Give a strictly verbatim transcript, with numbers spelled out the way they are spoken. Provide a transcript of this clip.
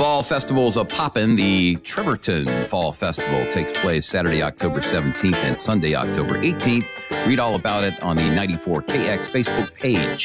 Fall Festival's a poppin'. The Trevorton Fall Festival takes place Saturday, October seventeenth and Sunday, October eighteenth. Read all about it on the ninety-four K X Facebook page.